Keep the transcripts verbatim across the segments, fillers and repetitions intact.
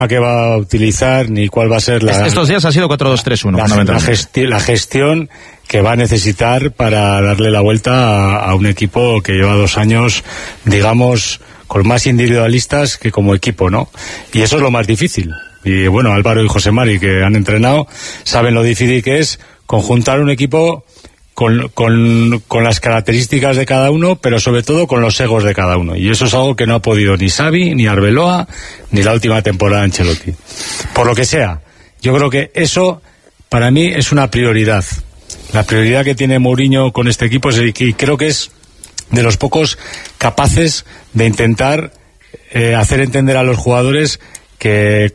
que va a utilizar ni cuál va a ser la... Estos días ha sido cuatro dos tres uno, la, la, gesti la gestión que va a necesitar para darle la vuelta a, a un equipo que lleva dos años, digamos, con más individualistas que como equipo, ¿no? Y eso es lo más difícil. Y bueno, Álvaro y José Mari, que han entrenado, saben lo difícil que es conjuntar un equipo Con, con, con las características de cada uno, pero sobre todo con los egos de cada uno. Y eso es algo que no ha podido ni Xavi, ni Arbeloa, ni la última temporada de Ancelotti. Por lo que sea, yo creo que eso, para mí, es una prioridad. La prioridad que tiene Mourinho con este equipo es, y creo que es de los pocos capaces de intentar eh, hacer entender a los jugadores que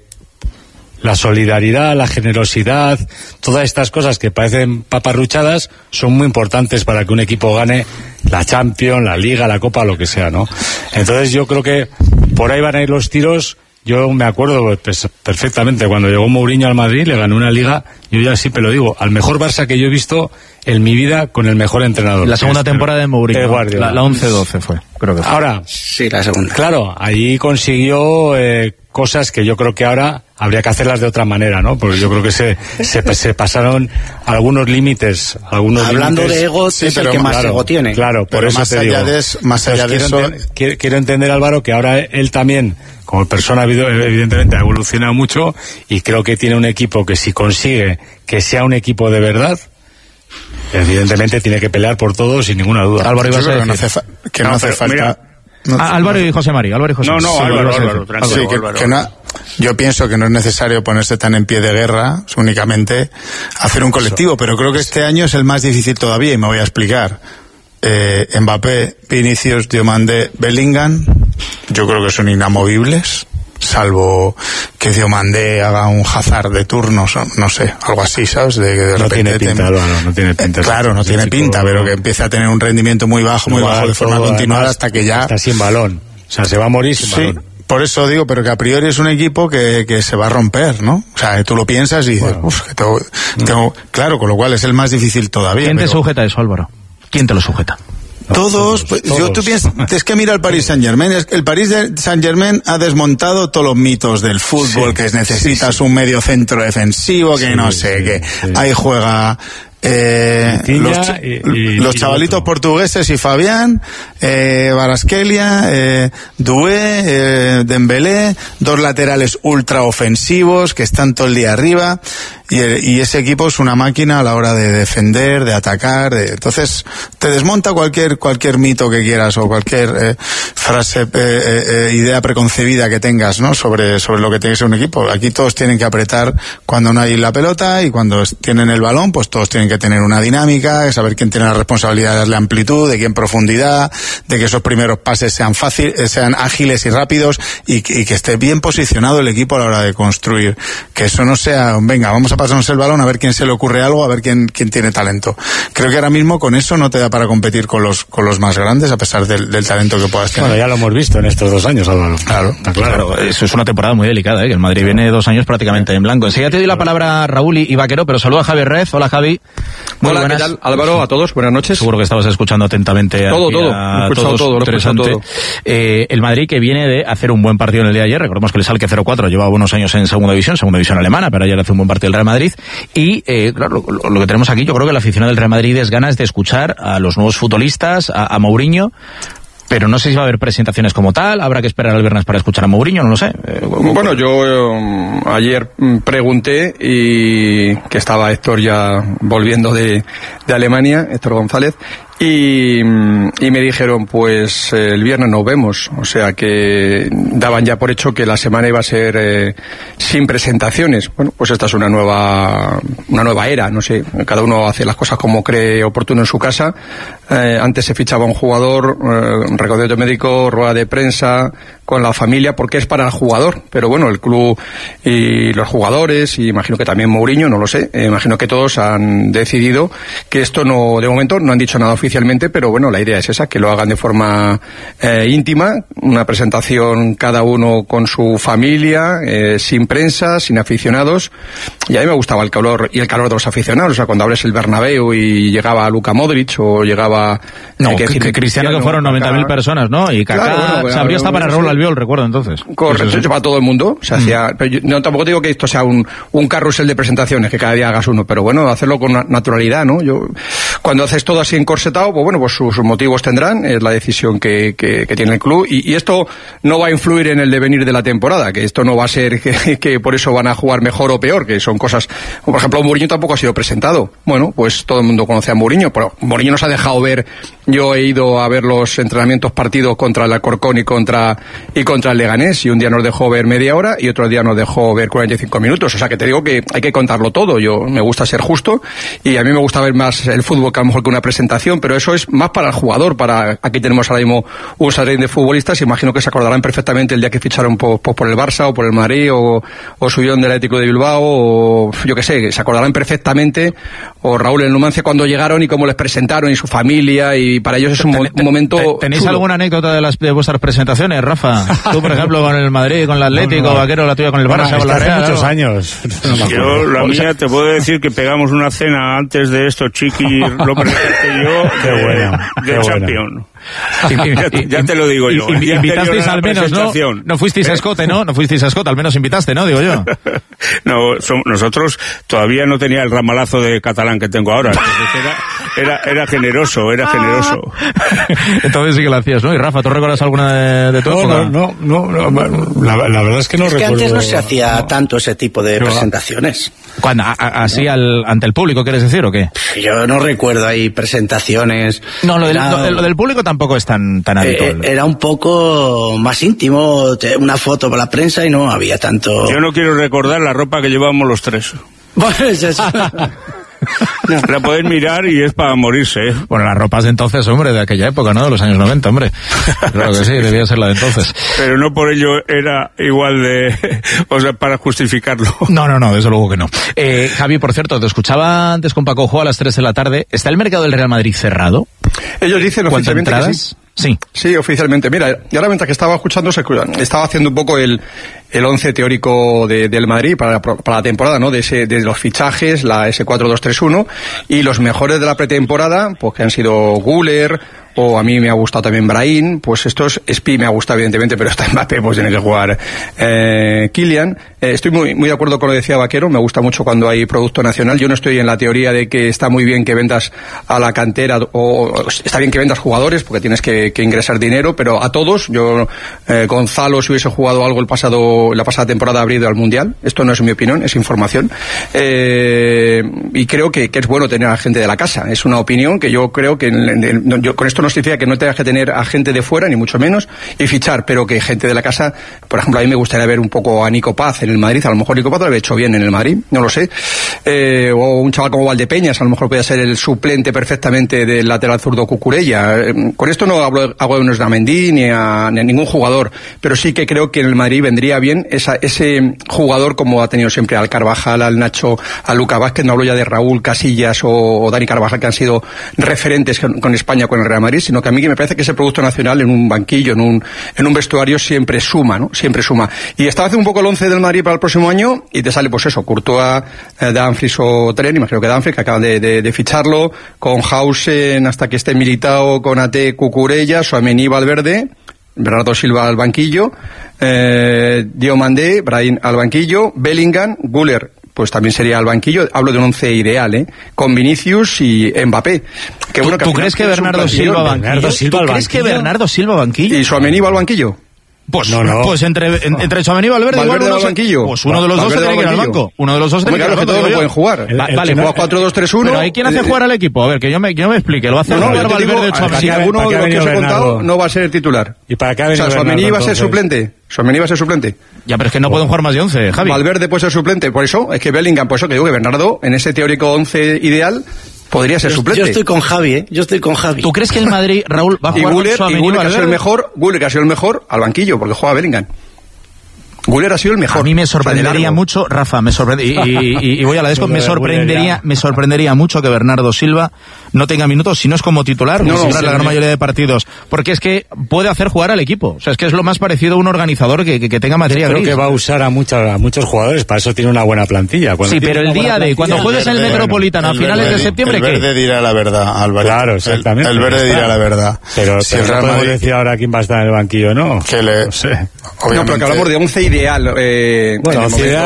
la solidaridad, la generosidad, todas estas cosas que parecen paparruchadas son muy importantes para que un equipo gane la Champions, la Liga, la Copa, lo que sea, ¿no? Entonces yo creo que por ahí van a ir los tiros. Yo me acuerdo pues, perfectamente cuando llegó Mourinho al Madrid, le ganó una Liga, yo ya siempre lo digo, al mejor Barça que yo he visto en mi vida con el mejor entrenador. La segunda temporada de Mourinho, la, la once doce fue, creo que fue. Ahora, sí, la segunda. Claro, ahí consiguió eh, cosas que yo creo que ahora habría que hacerlas de otra manera, ¿no? Porque yo creo que se, se, se pasaron algunos límites. Algunos Hablando límites, de ego, sí, es el que más claro, ego tiene. Claro, por pero eso más te allá digo. De eso, más allá de eso... Quiero, quiero, quiero entender, Álvaro, que ahora él también, como persona, evidentemente ha evolucionado mucho y creo que tiene un equipo que si consigue que sea un equipo de verdad, evidentemente tiene que pelear por todo sin ninguna duda. Álvaro, ibas a decir. Que no hace, fa que no, no hace falta... Mira, no, ah, Álvaro y José Mari, Álvaro y José No, no, sí, Álvaro, Álvaro, Álvaro, sí, que, Álvaro. que no, yo pienso que no es necesario ponerse tan en pie de guerra, es únicamente hacer un colectivo, Eso. pero creo que este año es el más difícil todavía y me voy a explicar. Eh, Mbappé, Vinicius, Diomandé, Bellingham, yo creo que son inamovibles, salvo que Diomandé haga un Hazard de turnos, no sé, algo así, ¿sabes? De, de no repente tiene pinta, te... Álvaro, no tiene pinta. Eh, claro, no tiene pinta, pero que empiece a tener un rendimiento muy bajo, muy bajo de forma continuada hasta que ya... Está sin balón, o sea, se va a morir sin sí. balón. Por eso digo, pero que a priori es un equipo que, que se va a romper, ¿no? O sea, tú lo piensas y dices, bueno, uff, que tengo, tengo... Claro, con lo cual es el más difícil todavía. ¿Quién pero... te sujeta eso, Álvaro? ¿Quién te lo sujeta? No, todos, pues, todos, yo tú piensas, es que mira el Paris Saint-Germain, el Paris Saint-Germain ha desmontado todos los mitos del fútbol, sí, que necesitas sí, sí. un medio centro defensivo, que sí, no sé, sí, que sí. ahí juega... Eh, los, y, y, los chavalitos y portugueses y Fabián, eh, Barasquelia, eh, Doué, eh, Dembélé, dos laterales ultra ofensivos que están todo el día arriba y, y ese equipo es una máquina a la hora de defender, de atacar, de, entonces te desmonta cualquier cualquier mito que quieras o cualquier eh, frase, eh, eh, idea preconcebida que tengas, ¿no? sobre sobre lo que tiene que ser un equipo. Aquí todos tienen que apretar cuando no hay la pelota y cuando tienen el balón, pues todos tienen que tener una dinámica, saber quién tiene la responsabilidad de darle amplitud, de quién profundidad, de que esos primeros pases sean fáciles, sean ágiles y rápidos y, y que esté bien posicionado el equipo a la hora de construir. Que eso no sea, venga, vamos a pasarnos el balón a ver quién se le ocurre algo, a ver quién quién tiene talento. Creo que ahora mismo con eso no te da para competir con los con los más grandes a pesar del, del talento que puedas tener. Bueno, ya lo hemos visto en estos dos años, Álvaro. Claro, claro, claro. Eso es una temporada muy delicada, ¿eh? Que el Madrid claro. viene dos años prácticamente en blanco. Enseguida te doy la palabra a Raúl y Vaquero, pero saluda a Javier Rez. Hola, Javi. Muy Hola, buenas. ¿qué tal? Álvaro, a todos, buenas noches. Seguro que estabas escuchando atentamente todo, todo, a lo he escuchado todos. todo, lo he Interesante. escuchado todo. Eh, el Madrid que viene de hacer un buen partido en el día de ayer, recordemos que el Schalke cero cuatro lleva buenos años en segunda división, segunda división alemana, pero ayer hace un buen partido el Real Madrid y eh, claro, lo, lo que tenemos aquí, yo creo que la afición del Real Madrid es ganas de escuchar a los nuevos futbolistas, a, a Mourinho. Pero no sé si va a haber presentaciones como tal, habrá que esperar al viernes para escuchar a Mourinho, no lo sé. Bueno, yo eh, ayer pregunté y que estaba Héctor ya volviendo de, de Alemania, Héctor González, y, y me dijeron, pues eh, el viernes nos vemos, o sea que daban ya por hecho que la semana iba a ser eh, sin presentaciones. Bueno, pues esta es una nueva una nueva era, no sé, cada uno hace las cosas como cree oportuno en su casa. Eh, antes se fichaba un jugador, eh, recordatorio médico, rueda de prensa con la familia, porque es para el jugador, pero bueno, el club y los jugadores, y imagino que también Mourinho, no lo sé, eh, imagino que todos han decidido que esto no, de momento no han dicho nada oficialmente, pero bueno, la idea es esa, que lo hagan de forma eh, íntima, una presentación cada uno con su familia, eh, sin prensa, sin aficionados, y a mí me gustaba el calor y el calor de los aficionados, o sea, cuando abres el Bernabéu y llegaba Luka Modric o llegaba... No, que, que, que Cristiano, que fueron noventa mil personas, ¿no? Y Kaká, claro, bueno, pues, se abrió hasta para Raúl Albiol, recuerdo entonces. Correcto, pues eso. Para todo el mundo, se hacía... Mm. Pero yo, no, tampoco digo que esto sea un, un carrusel de presentaciones, que cada día hagas uno, pero bueno, hacerlo con naturalidad, ¿no? Yo, cuando haces todo así encorsetado, pues bueno, pues sus, sus motivos tendrán, es la decisión que, que, que tiene el club, y, y esto no va a influir en el devenir de la temporada, que esto no va a ser que, que por eso van a jugar mejor o peor, que son cosas... Por ejemplo, Mourinho tampoco ha sido presentado. Bueno, pues todo el mundo conoce a Mourinho, pero Mourinho nos ha dejado ver... Yo he ido a ver los entrenamientos partidos contra el Alcorcón y contra, y contra el Leganés, y un día nos dejó ver media hora y otro día nos dejó ver cuarenta y cinco minutos. O sea, que te digo que hay que contarlo todo. Yo me gusta ser justo y a mí me gusta ver más el fútbol que a lo mejor que una presentación, pero eso es más para el jugador. Para Aquí tenemos ahora mismo un sarén de futbolistas, imagino que se acordarán perfectamente el día que ficharon por, por, por el Barça o por el Madrid o, o subieron del Atlético de Bilbao o yo qué sé, se acordarán perfectamente, o Raúl en Numancia cuando llegaron y cómo les presentaron y su familia, y para ellos es un, un momento... ¿Tenéis chulo. alguna anécdota de, las, de vuestras presentaciones, Rafa? Tú, por ejemplo, con el Madrid, con el Atlético, no, no. Vaquero, la tuya con el Barça, no, con la Real. muchos años. No yo, la o mía, sea, te puedo decir que pegamos una cena antes de esto, Chiqui, lo presente yo, qué de, bueno, de qué Champion. Bueno. ya, ya te lo digo yo. Invitasteis al menos, ¿no? No fuisteis a Escote, ¿no? No fuisteis a Escote, al menos invitaste, ¿no? Digo yo. No, son, nosotros todavía no tenía el ramalazo de catalán que tengo ahora. Era, era, era generoso, era generoso. Entonces sí que lo hacías, ¿no? Y Rafa, ¿tú recuerdas alguna de, de tu no, época? No, no, no, no la, la verdad es que no es recuerdo. Es que antes no se hacía no. tanto ese tipo de no. presentaciones. ¿Cuándo? A, a, ¿Así al, ante el público, quieres decir, o qué? Yo no recuerdo ahí presentaciones. No, lo del, era, lo, lo del público tampoco es tan, tan habitual. Eh, era un poco más íntimo, una foto para la prensa y no había tanto... Yo no quiero recordar la ropa que llevábamos los tres. Pues eso... No. La podéis mirar y es para morirse, ¿eh? Bueno, las ropas de entonces, hombre, de aquella época, ¿no? De los años noventa, hombre. Claro que sí, debía ser la de entonces. Pero no por ello era igual de... O sea, para justificarlo. No, no, no, desde luego que no. Eh, Javi, por cierto, te escuchaba antes con Paco Jo a las tres de la tarde. ¿Está el mercado del Real Madrid cerrado? Ellos dicen oficialmente que sí. Sí. Sí, oficialmente. Mira, y ahora mientras que estaba escuchando, estaba haciendo un poco el, el once teórico de, del Madrid para, para la temporada, ¿no? De ese, de los fichajes, la ese cuatro dos tres uno, y los mejores de la pretemporada, pues que han sido Güler, o a mí me ha gustado también Brahim, pues estos, Spi me ha gustado evidentemente, pero está Mbappé, pues tiene que jugar eh, Kylian. Eh, estoy muy, muy de acuerdo con lo que decía Vaquero, me gusta mucho cuando hay producto nacional. Yo no estoy en la teoría de que está muy bien que vendas a la cantera, o está bien que vendas jugadores, porque tienes que, que ingresar dinero, pero a todos, yo, eh, Gonzalo, si hubiese jugado algo el pasado, la pasada temporada habría ido al Mundial, esto no es mi opinión, es información, eh, y creo que, que es bueno tener a gente de la casa, es una opinión que yo creo que, yo con esto no significa que no tengas que tener a gente de fuera, ni mucho menos, y fichar, pero que gente de la casa, por ejemplo, a mí me gustaría ver un poco a Nico Paz en el Madrid, a lo mejor Nico Paz lo había hecho bien en el Madrid, no lo sé, eh, o un chaval como Valdepeñas, a lo mejor podría ser el suplente perfectamente del lateral zurdo Cucurella. Eh, con esto no hablo, hablo de Mendy ni a, ni a ningún jugador, pero sí que creo que en el Madrid vendría bien esa, ese jugador como ha tenido siempre al Carvajal, al Nacho, a Lucas Vázquez, no hablo ya de Raúl Casillas o, o Dani Carvajal, que han sido referentes con, con España, con el Real Madrid, sino que a mí me parece que ese producto nacional en un banquillo, en un, en un vestuario siempre suma, ¿no? Siempre suma. Y estaba haciendo un poco el once del Madrid para el próximo año y te sale pues eso, Courtois, eh, Dumfries o Tren, imagino que Dumfries, que acaban de, de, de ficharlo, con Hausen hasta que esté Militao, con A T, Cucurella, Tchouaméni, Valverde, Bernardo Silva al banquillo, eh, Diomandé, Brahim al banquillo, Bellingham, Güler, pues también sería al banquillo. Hablo de un once ideal, ¿eh? Con Vinicius y Mbappé. Que bueno, ¿Tú, que ¿tú crees que Bernardo Silva banquillo? Bernardo Silva ¿Tú crees que Bernardo Silva banquillo? ¿Y Tchouaméni va al banquillo? Pues, no, no. pues entre, en, entre Tchouaméni y Valverde, Valverde igual uno al banquillo. Pues uno de los Valverde dos se tiene que ir al banco. Uno de los dos se tiene que ir al banco. Todos no pueden jugar. El, el, vale, juega cuatro dos tres uno. Pero hay quien hace jugar al equipo. A ver, que yo me, que yo me explique. Lo hace no, jugar no, Valverde, Tchouaméni. Si alguno de los que os he contado no va a ser titular. ¿Y para qué ha venido Bernardo? O sea, Tchouaméni va a ser suplente. Tchouaméni va a ser suplente. Ya, pero es que no pueden jugar más de once, Javi. Valverde puede ser suplente. Por eso, es que Bellingham, por eso que digo que Bernardo, en ese teórico once ideal, podría ser yo, suplente. Yo estoy con Javi, ¿eh? Yo estoy con Javi. ¿Tú crees que el Madrid, Raúl, va a jugar y Güler, con y Güler, que ha sido el mejor, Güler, que ha sido el mejor, al banquillo, porque juega Bellingham. Güler ha sido el mejor. A mí me sorprendería mucho, Rafa, me sorprende, y, y, y voy a la desco, me sorprendería, me sorprendería mucho que Bernardo Silva no tenga minutos, si no es como titular, no, no, la gran mayoría de partidos, porque es que puede hacer jugar al equipo, o sea, es que es lo más parecido a un organizador que, que, que tenga materia gris. Creo que va a usar a muchos, a muchos jugadores, para eso tiene una buena plantilla. Cuando sí, pero el día de, cuando juegues en el Metropolitano a finales de septiembre, el ¿qué? El verde dirá la verdad, Álvaro. Claro, exactamente. El, el verde dirá la verdad. Pero, si pero el no Real podemos Madrid... decir ahora quién va a estar en el banquillo, ¿no? Que le... No sé. No, pero que hablamos de once ideal. Eh, bueno, once ideal